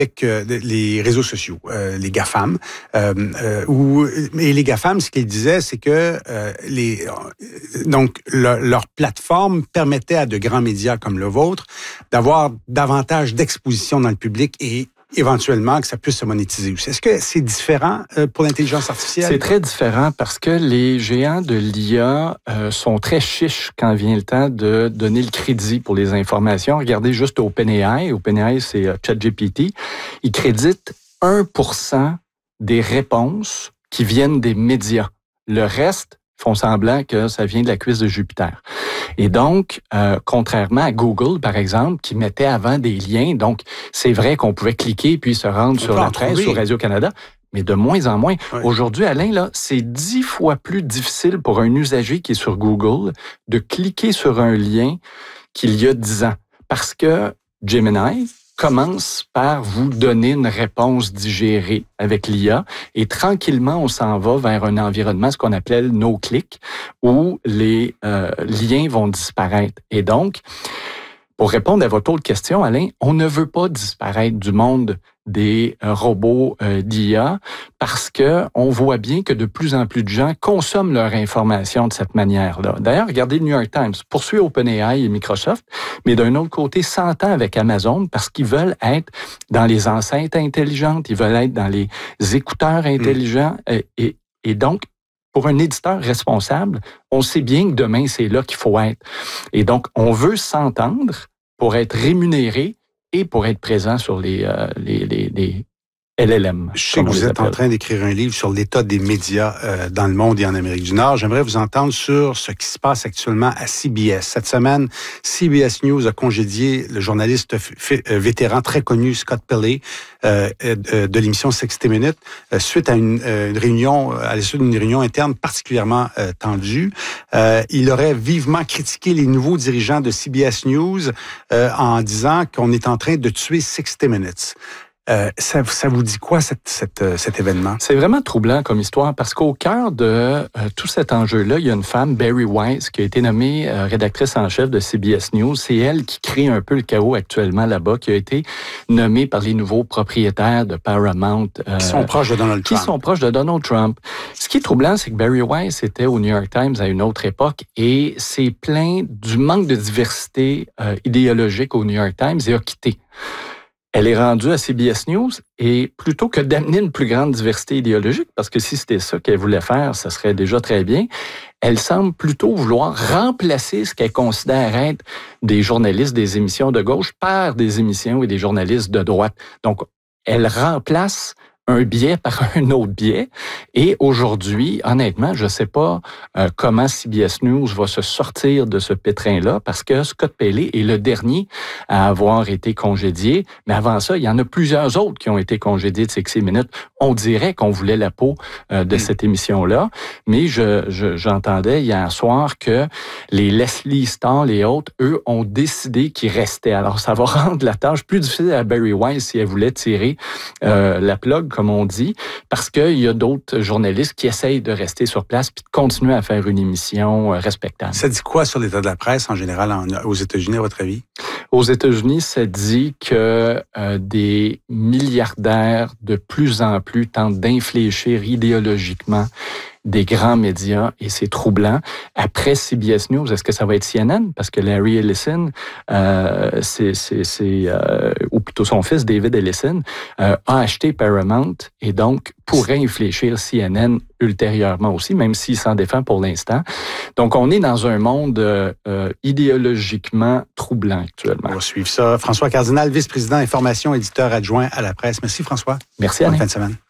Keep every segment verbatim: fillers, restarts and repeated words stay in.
avec euh, les réseaux sociaux, euh, les GAFAM. Euh, euh, où, et les GAFAM, ce qu'ils disaient, c'est que euh, les euh, donc le, leur plateforme permettait à de grands médias comme le vôtre d'avoir davantage d'exposition dans le public et éventuellement que ça puisse se monétiser aussi. Est-ce que c'est différent euh, pour l'intelligence artificielle? C'est très différent parce que les géants de l'I A euh, sont très chiches quand vient le temps de donner le crédit pour les informations. Regardez juste OpenAI. OpenAI, c'est euh, ChatGPT. Ils créditent un pour cent des réponses qui viennent des médias. Le reste font semblant que ça vient de la cuisse de Jupiter. Et donc, euh, contrairement à Google, par exemple, qui mettait avant des liens, donc c'est vrai qu'on pouvait cliquer puis se rendre on sur la presse, sur Radio-Canada, mais de moins en moins. Oui. Aujourd'hui, Alain, là, c'est dix fois plus difficile pour un usager qui est sur Google de cliquer sur un lien qu'il y a dix ans. Parce que Gemini commence par vous donner une réponse digérée avec l'I A et tranquillement, on s'en va vers un environnement, ce qu'on appelle no-click, où les euh, liens vont disparaître. Et donc, pour répondre à votre autre question, Alain, on ne veut pas disparaître du monde des euh, robots euh, d'I A parce que on voit bien que de plus en plus de gens consomment leur information de cette manière-là. D'ailleurs, regardez le New York Times, poursuit OpenAI et Microsoft, mais d'un autre côté, s'entend avec Amazon parce qu'ils veulent être dans les enceintes intelligentes, ils veulent être dans les écouteurs intelligents mmh. et, et, et donc, pour un éditeur responsable, on sait bien que demain, c'est là qu'il faut être. Et donc, on veut s'entendre pour être rémunéré et pour être présent sur les, euh, les, les, les L L M. Je sais que vous êtes en train d'écrire un livre sur l'état des médias euh, dans le monde et en Amérique du Nord. J'aimerais vous entendre sur ce qui se passe actuellement à C B S. Cette semaine, C B S News a congédié le journaliste f- f- vétéran très connu Scott Pelley euh, euh, de l'émission sixty minutes euh, suite à une, euh, une réunion, à l'issue d'une réunion interne particulièrement euh, tendue. Euh, il aurait vivement critiqué les nouveaux dirigeants de C B S News euh, en disant qu'on est en train de tuer sixty minutes. Euh, ça, ça vous dit quoi, cette, cette, euh, cet événement? C'est vraiment troublant comme histoire parce qu'au cœur de euh, tout cet enjeu-là, il y a une femme, Bari Weiss, qui a été nommée euh, rédactrice en chef de C B S News. C'est elle qui crée un peu le chaos actuellement là-bas, qui a été nommée par les nouveaux propriétaires de Paramount. Euh, qui sont proches de Donald Trump. Qui sont proches de Donald Trump. Ce qui est troublant, c'est que Bari Weiss était au New York Times à une autre époque et s'est plaint du manque de diversité euh, idéologique au New York Times et a quitté. Elle est rendue à C B S News et plutôt que d'amener une plus grande diversité idéologique, parce que si c'était ça qu'elle voulait faire, ça serait déjà très bien, elle semble plutôt vouloir remplacer ce qu'elle considère être des journalistes des émissions de gauche par des émissions et des journalistes de droite. Donc, elle remplace un biais par un autre biais. Et aujourd'hui, honnêtement, je ne sais pas euh, comment C B S News va se sortir de ce pétrin-là parce que Scott Pelley est le dernier à avoir été congédié. Mais avant ça, il y en a plusieurs autres qui ont été congédiés de sixty minutes. On dirait qu'on voulait la peau euh, de mmh. cette émission-là. Mais je, je, j'entendais hier soir que les Leslie Stahl et autres, eux, ont décidé qu'ils restaient. Alors, ça va rendre la tâche plus difficile à Bari Weiss si elle voulait tirer euh, la plug, comme on dit, parce qu'il y a d'autres journalistes qui essayent de rester sur place puis de continuer à faire une émission respectable. Ça dit quoi sur l'état de la presse en général en, aux États-Unis, à votre avis? Aux États-Unis, ça dit que euh, des milliardaires de plus en plus tentent d'infléchir idéologiquement des grands médias et c'est troublant. Après C B S News, est-ce que ça va être C N N? Parce que Larry Ellison, euh, c'est, c'est, c'est, euh, ou plutôt son fils David Ellison, euh, a acheté Paramount et donc pourrait infléchir C N N ultérieurement aussi, même s'il s'en défend pour l'instant. Donc, on est dans un monde euh, idéologiquement troublant actuellement. On va suivre ça. François Cardinal, vice-président information, éditeur adjoint à la presse. Merci François. Merci Bonne Alain. fin de semaine.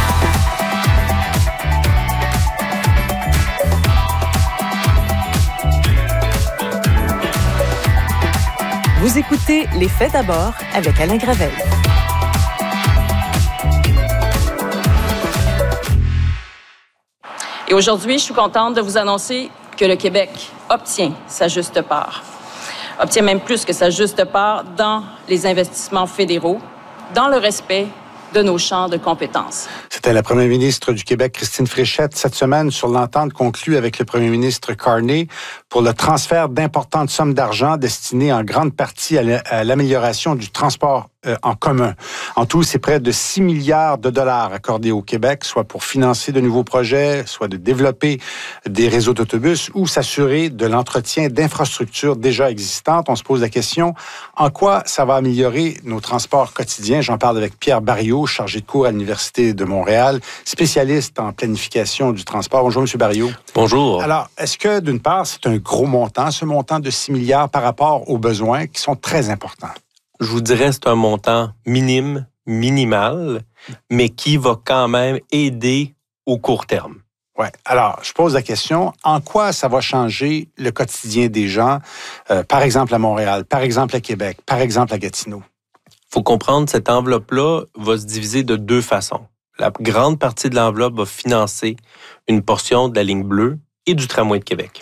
Vous écoutez Les Faits d'abord avec Alain Gravel. Et aujourd'hui, je suis contente de vous annoncer que le Québec obtient sa juste part. Obtient même plus que sa juste part dans les investissements fédéraux, dans le respect de nos champs de compétences. C'était la première ministre du Québec, Christine Fréchette, cette semaine sur l'entente conclue avec le premier ministre Carney pour le transfert d'importantes sommes d'argent destinées en grande partie à l'amélioration du transport euh, en commun. En tout, c'est près de six milliards de dollars accordés au Québec, soit pour financer de nouveaux projets, soit de développer des réseaux d'autobus ou s'assurer de l'entretien d'infrastructures déjà existantes. On se pose la question, en quoi ça va améliorer nos transports quotidiens? J'en parle avec Pierre Barriot, chargé de cours à l'Université de Montréal, spécialiste en planification du transport. Bonjour, M. Barriot. Bonjour. Alors, est-ce que, d'une part, c'est un gros montant, ce montant de six milliards par rapport aux besoins qui sont très importants? Je vous dirais que c'est un montant minime, minimal, mais qui va quand même aider au court terme. Oui. Alors, je pose la question, en quoi ça va changer le quotidien des gens, euh, par exemple à Montréal, par exemple à Québec, par exemple à Gatineau? Il faut comprendre, cette enveloppe-là va se diviser de deux façons. La grande partie de l'enveloppe va financer une portion de la ligne bleue et du tramway de Québec.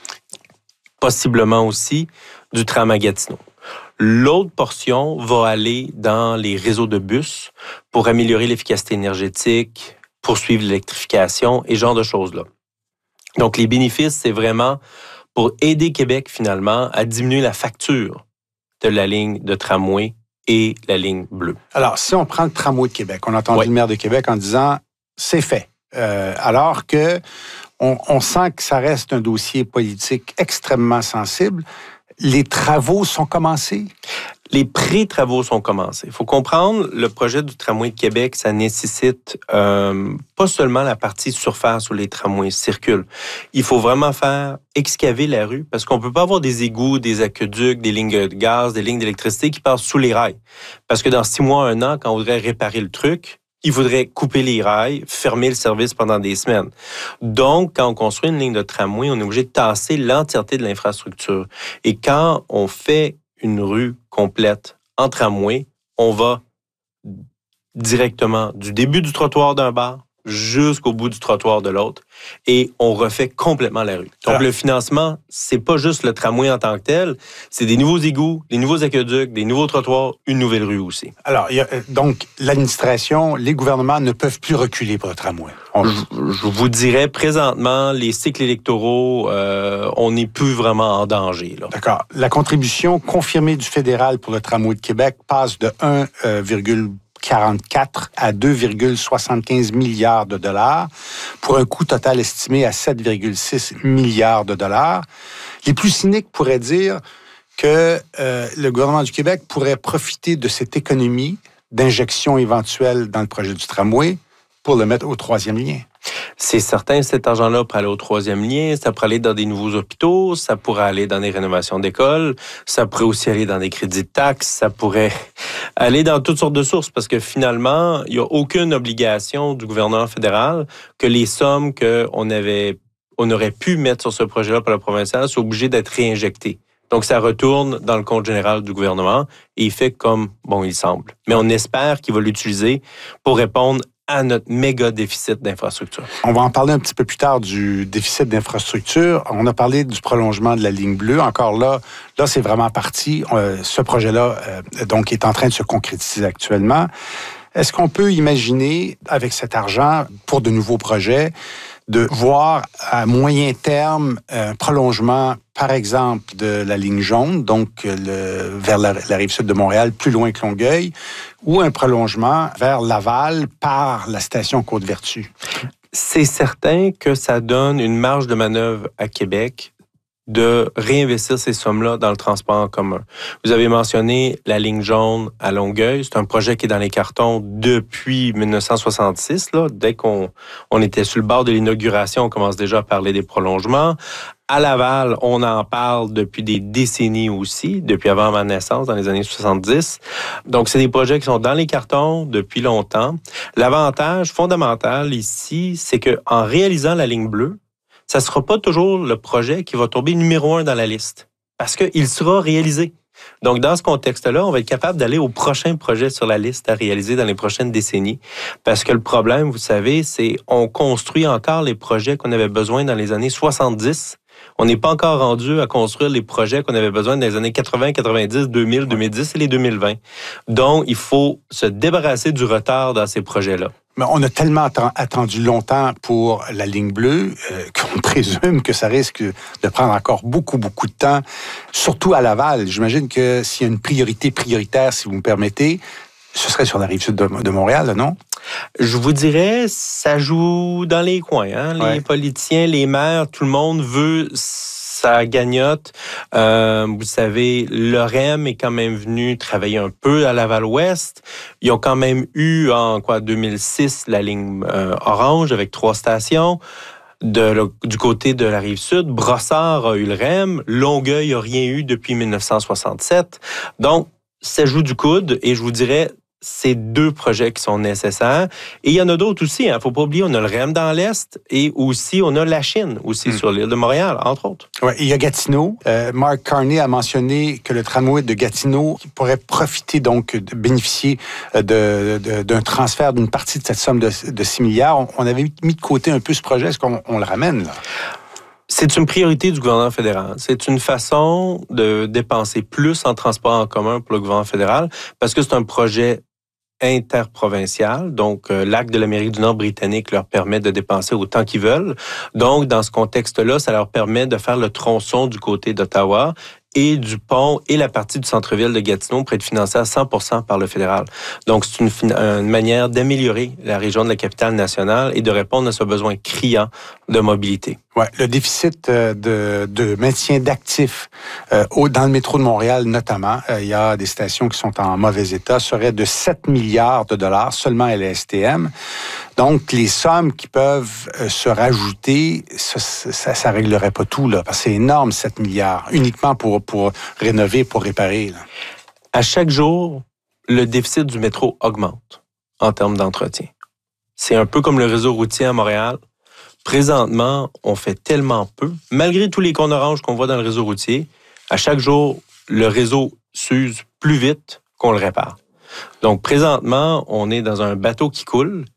Possiblement aussi du tram à Gatineau. L'autre portion va aller dans les réseaux de bus pour améliorer l'efficacité énergétique, poursuivre l'électrification et ce genre de choses-là. Donc, les bénéfices, c'est vraiment pour aider Québec, finalement, à diminuer la facture de la ligne de tramway et la ligne bleue. Alors, si on prend le tramway de Québec, on a entendu oui. le maire de Québec en disant « c'est fait euh, ». Alors que on, on sent que ça reste un dossier politique extrêmement sensible. Les travaux sont commencés? Les pré-travaux sont commencés. Il faut comprendre, le projet du tramway de Québec, ça nécessite euh, pas seulement la partie surface où les tramways circulent. Il faut vraiment faire excaver la rue parce qu'on peut pas avoir des égouts, des aqueducs, des lignes de gaz, des lignes d'électricité qui passent sous les rails. Parce que dans six mois, un an, quand on voudrait réparer le truc, il faudrait couper les rails, fermer le service pendant des semaines. Donc, quand on construit une ligne de tramway, on est obligé de tasser l'entièreté de l'infrastructure. Et quand on fait une rue complète en tramway, on va directement du début du trottoir d'un bar jusqu'au bout du trottoir de l'autre et on refait complètement la rue. Donc, Alors, le financement, c'est pas juste le tramway en tant que tel, c'est des nouveaux égouts, des nouveaux aqueducs, des nouveaux trottoirs, une nouvelle rue aussi. Alors, il y a, donc, l'administration, les gouvernements ne peuvent plus reculer pour le tramway. On... Je, je vous dirais, présentement, les cycles électoraux, euh, on n'est plus vraiment en danger. Là. D'accord. La contribution confirmée du fédéral pour le tramway de Québec passe de un virgule quarante-quatre à deux virgule soixante-quinze milliards de dollars pour un coût total estimé à sept virgule six milliards de dollars. Les plus cyniques pourraient dire que euh, le gouvernement du Québec pourrait profiter de cette économie d'injection éventuelle dans le projet du tramway pour le mettre au troisième lien. C'est certain, cet argent-là pourrait aller au troisième lien, ça pourrait aller dans des nouveaux hôpitaux, ça pourrait aller dans des rénovations d'écoles, ça pourrait aussi aller dans des crédits de taxes, ça pourrait aller dans toutes sortes de sources parce que finalement, il n'y a aucune obligation du gouvernement fédéral que les sommes qu'on avait, on aurait pu mettre sur ce projet-là pour le provincial soient obligées d'être réinjectées. Donc, ça retourne dans le compte général du gouvernement et il fait comme, bon, il semble. Mais on espère qu'il va l'utiliser pour répondre à notre méga déficit d'infrastructure. On va en parler un petit peu plus tard du déficit d'infrastructure. On a parlé du prolongement de la ligne bleue. Encore là, là c'est vraiment parti. Euh, ce projet-là, euh, donc, est en train de se concrétiser actuellement. Est-ce qu'on peut imaginer, avec cet argent, pour de nouveaux projets, de voir à moyen terme un prolongement, par exemple, de la ligne jaune, donc le, vers la, la rive sud de Montréal, plus loin que Longueuil, ou un prolongement vers Laval par la station Côte-Vertu? C'est certain que ça donne une marge de manœuvre à Québec de réinvestir ces sommes-là dans le transport en commun. Vous avez mentionné la ligne jaune à Longueuil. C'est un projet qui est dans les cartons depuis dix-neuf cent soixante-six. Là. Dès qu'on on était sur le bord de l'inauguration, on commence déjà à parler des prolongements. À Laval, on en parle depuis des décennies aussi, depuis avant ma naissance, dans les années soixante-dix. Donc, c'est des projets qui sont dans les cartons depuis longtemps. L'avantage fondamental ici, c'est qu'en réalisant la ligne bleue, ça ne sera pas toujours le projet qui va tomber numéro un dans la liste, parce qu'il sera réalisé. Donc, dans ce contexte-là, on va être capable d'aller au prochain projet sur la liste à réaliser dans les prochaines décennies, parce que le problème, vous savez, c'est on construit encore les projets qu'on avait besoin dans les années soixante-dix. On n'est pas encore rendu à construire les projets qu'on avait besoin dans les années quatre-vingts, quatre-vingt-dix, deux mille, deux mille dix et les deux mille vingt. Donc, il faut se débarrasser du retard dans ces projets-là. Mais on a tellement attendu longtemps pour la ligne bleue euh, qu'on présume que ça risque de prendre encore beaucoup, beaucoup de temps, surtout à Laval. J'imagine que s'il y a une priorité prioritaire, si vous me permettez, ce serait sur la rive sud de, de Montréal, non? Je vous dirais, ça joue dans les coins. Hein? Les ouais. politiciens, les maires, tout le monde veut sa gagnotte. Euh, vous savez, l'O R E M est quand même venu travailler un peu à Laval-Ouest. Ils ont quand même eu, en quoi, deux mille six, la ligne euh, orange avec trois stations. De, le, du côté de la Rive-Sud, Brossard a eu le R E M. Longueuil n'a rien eu depuis dix-neuf cent soixante-sept. Donc, ça joue du coude et je vous dirais, c'est deux projets qui sont nécessaires. Et il y en a d'autres aussi. Il hein. ne faut pas oublier, on a le R E M dans l'Est et aussi on a la Chine, aussi hmm. sur l'île de Montréal, entre autres. Oui, il y a Gatineau. Euh, Mark Carney a mentionné que le tramway de Gatineau pourrait profiter, donc, de bénéficier de, de, d'un transfert d'une partie de cette somme de, de six milliards. On, on avait mis de côté un peu ce projet. Est-ce qu'on on le ramène, là? C'est une priorité du gouvernement fédéral. C'est une façon de dépenser plus en transport en commun pour le gouvernement fédéral parce que c'est un projet interprovincial. Donc, euh, l'acte de l'Amérique du Nord britannique leur permet de dépenser autant qu'ils veulent. Donc, dans ce contexte-là, ça leur permet de faire le tronçon du côté d'Ottawa et du pont et la partie du centre-ville de Gatineau pour être financée à cent pour cent par le fédéral. Donc, c'est une, une manière d'améliorer la région de la capitale nationale et de répondre à ce besoin criant de mobilité. Ouais, le déficit de, de maintien d'actifs euh, dans le métro de Montréal, notamment, euh, il y a des stations qui sont en mauvais état, serait de sept milliards de dollars seulement à la S T M. Donc, les sommes qui peuvent euh, se rajouter, ça, ça, ça réglerait pas tout, là, parce que c'est énorme, sept milliards, uniquement pour, pour rénover, pour réparer, là. À chaque jour, le déficit du métro augmente en termes d'entretien. C'est un peu comme le réseau routier à Montréal. Présentement, on fait tellement peu, malgré tous les cônes oranges qu'on voit dans le réseau routier, à chaque jour, le réseau s'use plus vite qu'on le répare. Donc, présentement, on est dans un bateau qui coule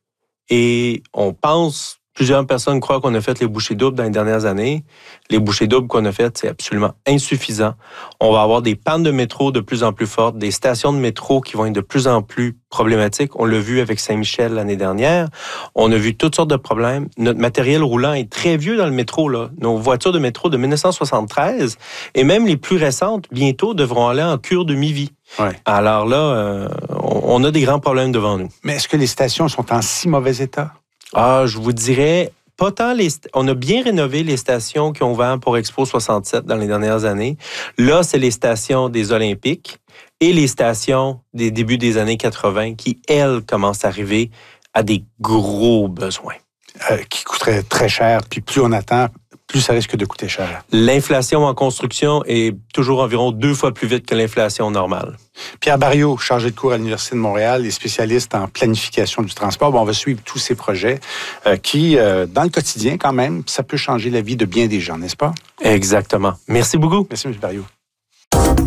et on pense, plusieurs personnes croient qu'on a fait les bouchées doubles dans les dernières années. Les bouchées doubles qu'on a faites, c'est absolument insuffisant. On va avoir des pannes de métro de plus en plus fortes, des stations de métro qui vont être de plus en plus problématiques. On l'a vu avec Saint-Michel l'année dernière. On a vu toutes sortes de problèmes. Notre matériel roulant est très vieux dans le métro, là. Nos voitures de métro de dix-neuf cent soixante-treize et même les plus récentes, bientôt, devront aller en cure de mi-vie. Ouais. Alors là, euh, on a des grands problèmes devant nous. Mais est-ce que les stations sont en si mauvais état? Ah, je vous dirais, pas tant les... On a bien rénové les stations qui ont ouvert pour Expo soixante-sept dans les dernières années. Là, c'est les stations des Olympiques et les stations des débuts des années quatre-vingt qui, elles, commencent à arriver à des gros besoins. Euh, qui coûteraient très cher, puis plus on attend, plus ça risque de coûter cher. L'inflation en construction est toujours environ deux fois plus vite que l'inflation normale. Pierre Barriot, chargé de cours à l'Université de Montréal et spécialiste en planification du transport. Bon, on va suivre tous ces projets euh, qui, euh, dans le quotidien quand même, ça peut changer la vie de bien des gens, n'est-ce pas? Exactement. Merci beaucoup. Merci, M. Barriot.